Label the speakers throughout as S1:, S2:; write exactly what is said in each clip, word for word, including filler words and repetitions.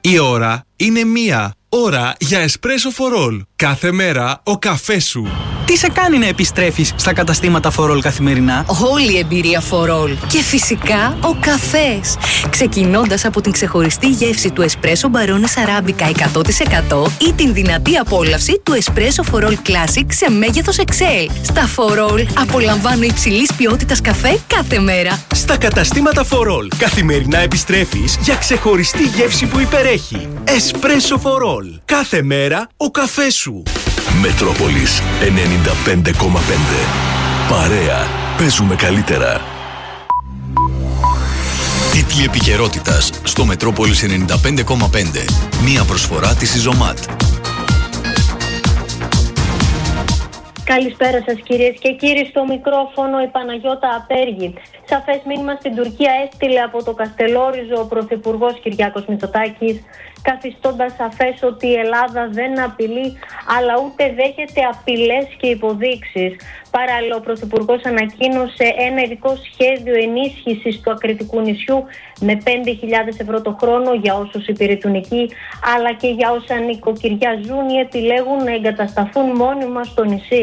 S1: Η ώρα είναι μία. Ώρα για Espresso for All. Κάθε μέρα ο καφές σου.
S2: Τι σε κάνει να επιστρέφεις στα καταστήματα For All καθημερινά?
S3: Όλη η εμπειρία For All. Και φυσικά ο καφές. Ξεκινώντας από την ξεχωριστή γεύση του Espresso Barones Arabica εκατό τοις εκατό ή την δυνατή απόλαυση του Espresso For All Classic σε μέγεθος εξ ελ. Στα For All απολαμβάνω υψηλής ποιότητας καφέ κάθε μέρα.
S4: Στα καταστήματα For All καθημερινά επιστρέφεις για ξεχωριστή γεύση που υπερέχει. Espresso For All. Κάθε μέρα ο καφές σου.
S5: Μετρόπολης ενενήντα πέντε κόμμα πέντε. Παρέα. Παίζουμε καλύτερα. Τίτλοι επικαιρότητας στο Μετρόπολης ενενήντα πέντε κόμμα πέντε. Μία προσφορά της Ιζωμάτ.
S6: Καλησπέρα σας κυρίες και κύριοι, στο μικρόφωνο η Παναγιώτα Απέργη. Σαφές μήνυμα στην Τουρκία έστειλε από το Καστελόριζο ο Πρωθυπουργός Κυριάκος Μητσοτάκης, καθιστώντας σαφές ότι η Ελλάδα δεν απειλεί αλλά ούτε δέχεται απειλές και υποδείξεις. Παράλληλα, ο Πρωθυπουργός ανακοίνωσε ένα ειδικό σχέδιο ενίσχυσης του Ακριτικού νησιού με πέντε χιλιάδες ευρώ το χρόνο για όσους υπηρετούν εκεί, αλλά και για όσα νοικοκυριά ζουν ή επιλέγουν να εγκατασταθούν μόνιμα στο νησί.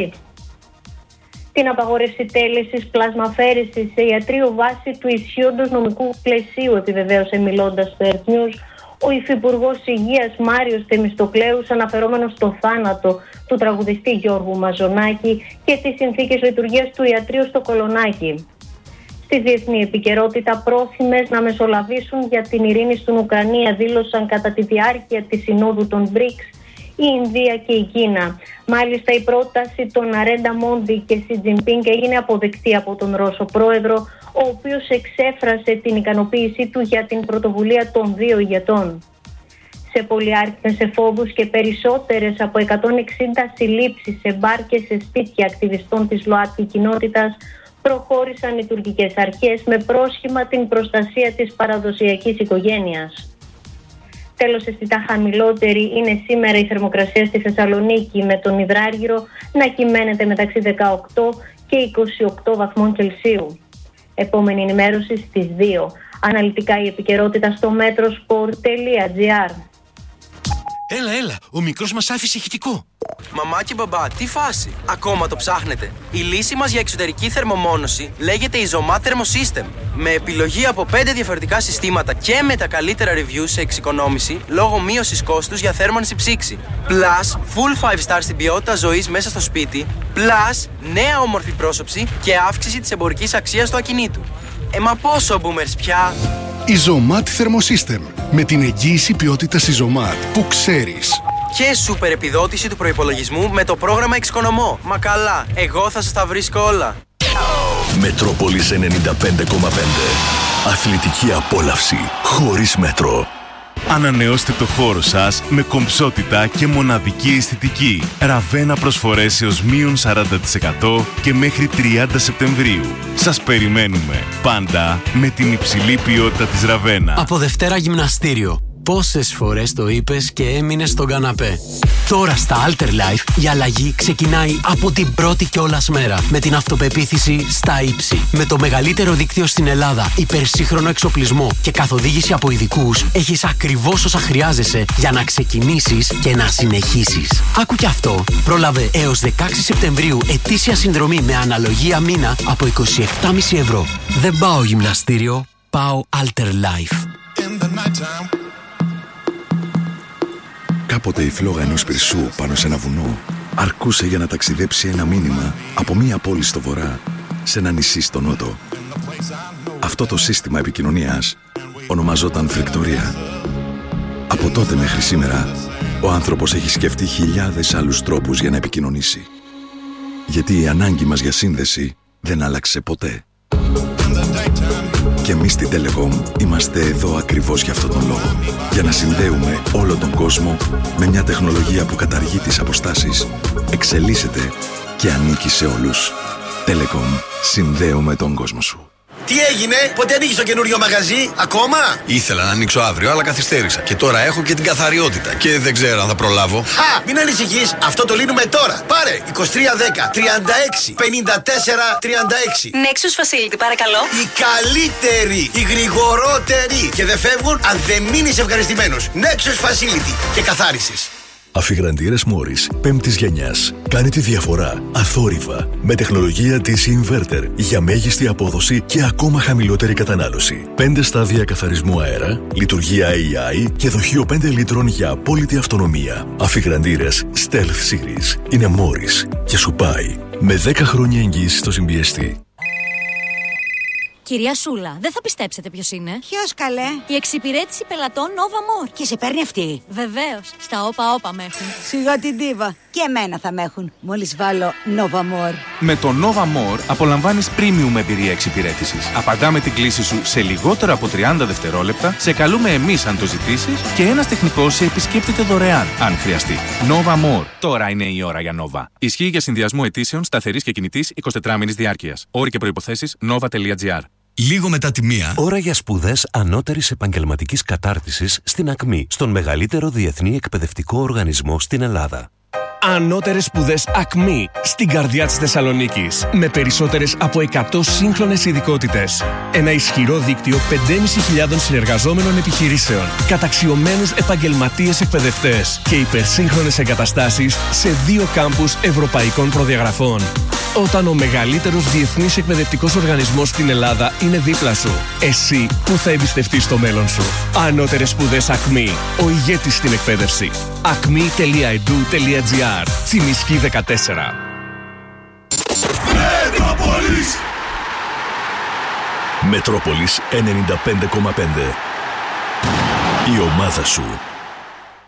S6: Την απαγόρευση τέλεσης πλασμαφέρησης σε ιατρείο βάσει του ισχύοντος νομικού πλαισίου, επιβεβαίωσε μιλώντας στο Earth News ο Υφυπουργός Υγείας Μάριος Θεμιστοκλέους, αναφερόμενος στο θάνατο του τραγουδιστή Γιώργου Μαζονάκη και τις συνθήκες λειτουργίας του ιατρείου στο Κολονάκι. Στη διεθνή επικαιρότητα, πρόθυμες να μεσολαβήσουν για την ειρήνη στην Ουκρανία δήλωσαν κατά τη διάρκεια της συνόδου των μπρικς η Ινδία και η Κίνα. Μάλιστα, η πρόταση των Ναρέντα Μόντι και Σι Τζινπίνγκ έγινε αποδεκτή από τον Ρώσο πρόεδρο, ο οποίος εξέφρασε την ικανοποίησή του για την πρωτοβουλία των δύο ηγετών. Σε πολυάριθμες εφόδους και περισσότερες από εκατόν εξήντα συλλήψεις σε μπαρ και σε σπίτια ακτιβιστών της ΛΟΑΤΚΙ κοινότητας προχώρησαν οι τουρκικές αρχές με πρόσχημα την προστασία της παραδοσιακής οικογένειας. Τέλος, αισθητά χαμηλότερη είναι σήμερα η θερμοκρασία στη Θεσσαλονίκη, με τον υδράργυρο να κυμαίνεται μεταξύ δεκαοκτώ και είκοσι οκτώ βαθμών Κελσίου. Επόμενη ενημέρωση στις δύο. Αναλυτικά η επικαιρότητα στο μέτροσπορ τελεία τζι άρ.
S4: Έλα, έλα, ο μικρός μας άφησε ηχητικό.
S7: Μαμά και μπαμπά, τι φάση, ακόμα το ψάχνετε? Η λύση μας για εξωτερική θερμομόνωση λέγεται Izomat Thermosystem. Με επιλογή από πέντε διαφορετικά συστήματα και με τα καλύτερα reviews σε εξοικονόμηση λόγω μείωσης κόστους για θέρμανση ψήξη. Plus, full five star στην ποιότητα ζωής μέσα στο σπίτι. Plus, νέα όμορφη πρόσωψη και αύξηση της εμπορικής αξίας του ακινήτου. Ε, μα πόσο boomers πια!
S8: Izomat Thermosystem. Με την εγγύηση ποιότητας Izomat που ξέρεις.
S7: Και σούπερ επιδότηση του προϋπολογισμού με το πρόγραμμα Εξοικονομώ. Μα καλά, εγώ θα σας τα βρίσκω όλα.
S5: Μετρόπολης ενενήντα πέντε κόμμα πέντε. Αθλητική απόλαυση χωρίς μέτρο.
S9: Ανανεώστε το χώρο σας με κομψότητα και μοναδική αισθητική. Ραβένα προσφορές έως μείον σαράντα τοις εκατό και μέχρι τριάντα Σεπτεμβρίου. Σας περιμένουμε πάντα με την υψηλή ποιότητα της Ραβένα.
S10: Από Δευτέρα γυμναστήριο. Πόσες φορές το είπες και έμεινες στον καναπέ? Τώρα στα Alter Life η αλλαγή ξεκινάει από την πρώτη κιόλας μέρα. Με την αυτοπεποίθηση στα ύψη. Με το μεγαλύτερο δίκτυο στην Ελλάδα, υπερσύγχρονο εξοπλισμό και καθοδήγηση από ειδικούς, έχεις ακριβώς όσα χρειάζεσαι για να ξεκινήσεις και να συνεχίσεις. Άκου κι αυτό. Πρόλαβε έως δεκαέξι Σεπτεμβρίου ετήσια συνδρομή με αναλογία μήνα από είκοσι επτά κόμμα πέντε ευρώ. Δεν πάω γυμναστήριο, πάω Alter Life.
S11: Κάποτε η φλόγα ενός πυρσού πάνω σε ένα βουνό αρκούσε για να ταξιδέψει ένα μήνυμα από μία πόλη στο βορρά σε ένα νησί στο νότο. Αυτό το σύστημα επικοινωνίας ονομαζόταν φρικτορία. Από τότε μέχρι σήμερα, ο άνθρωπος έχει σκεφτεί χιλιάδες άλλους τρόπους για να επικοινωνήσει. Γιατί η ανάγκη μας για σύνδεση δεν άλλαξε ποτέ. Και εμείς στην Telecom είμαστε εδώ ακριβώς για αυτόν τον λόγο. Για να συνδέουμε όλο τον κόσμο με μια τεχνολογία που καταργεί τις αποστάσεις, εξελίσσεται και ανήκει σε όλους. Telecom. Συνδέουμε τον κόσμο σου.
S12: Τι έγινε, πότε ανοίγεις το καινούριο μαγαζί, ακόμα?
S5: Ήθελα να ανοίξω αύριο, αλλά καθυστέρησα. Και τώρα έχω και την καθαριότητα. Και δεν ξέρω αν θα προλάβω.
S12: Χα! Μην ανησυχείς, αυτό το λύνουμε τώρα. Πάρε είκοσι τρία δέκα τριάντα έξι πενήντα τέσσερα τριάντα έξι.
S3: Nexus Facility, παρακαλώ.
S12: Οι καλύτεροι, οι γρηγορότεροι. Και δεν φεύγουν αν δεν μείνεις ευχαριστημένος. Nexus Facility και καθάρισες.
S11: Αφιγραντήρες Μόρις πέμπτης γενιάς. Κάνει τη διαφορά αθόρυβα με τεχνολογία ντι σι Inverter για μέγιστη απόδοση και ακόμα χαμηλότερη κατανάλωση. πέντε στάδια καθαρισμού αέρα, λειτουργία έι άι και δοχείο πέντε λίτρων για απόλυτη αυτονομία. Αφιγραντήρες Stealth Series είναι Μόρις και σου πάει με δέκα χρόνια εγγύηση στο συμπιεστή.
S13: Κυρία Σούλα, δεν θα πιστέψετε ποιος είναι.
S14: Ποιος, καλέ?
S13: Η εξυπηρέτηση πελατών Nova More.
S14: Και σε παίρνει αυτή?
S13: Βεβαίως. Στα όπα όπα με έχουν.
S14: Σιγά την ντίβα. Και εμένα θα με έχουν. Μόλις βάλω Nova More.
S15: Με το Nova More απολαμβάνεις premium εμπειρία εξυπηρέτησης. Απαντάμε την κλήση σου σε λιγότερο από τριάντα δευτερόλεπτα, σε καλούμε εμείς αν το ζητήσεις και ένας τεχνικός σε επισκέπτεται δωρεάν, αν χρειαστεί. Nova More. Τώρα είναι η ώρα για Nova. Ισχύει για συνδυασμό αιτήσεων σταθερής και κινητής εικοσιτετράμηνης διάρκειας. Όροι και προϋποθέσεις nova τελεία gr.
S5: Λίγο μετά τη μία.
S16: Ώρα για σπουδές ανώτερης επαγγελματικής κατάρτισης στην ΑΚΜΗ, στον μεγαλύτερο διεθνή εκπαιδευτικό οργανισμό στην Ελλάδα.
S17: Ανώτερες σπουδές ΑΚΜΗ, στην καρδιά της Θεσσαλονίκης. Με περισσότερες από εκατό σύγχρονες ειδικότητες. Ένα ισχυρό δίκτυο πέντε χιλιάδες πεντακόσιων συνεργαζόμενων επιχειρήσεων. Καταξιωμένους επαγγελματίες εκπαιδευτές. Και υπερσύγχρονες εγκαταστάσεις σε δύο κάμπους ευρωπαϊκών προδιαγραφών. Όταν ο μεγαλύτερος διεθνής εκπαιδευτικός οργανισμός στην Ελλάδα είναι δίπλα σου, εσύ που θα εμπιστευτείς το μέλλον σου. Ανώτερες σπουδές ΑΚΜΗ, ο ηγέτης στην εκπαίδευση. ακμη τελεία ι ντι ου τελεία τζι άρ. Τσιμισκή δεκατέσσερα.
S11: Μετρόπολης Μετρόπολης ενενήντα πέντε κόμμα πέντε. Η ομάδα σου.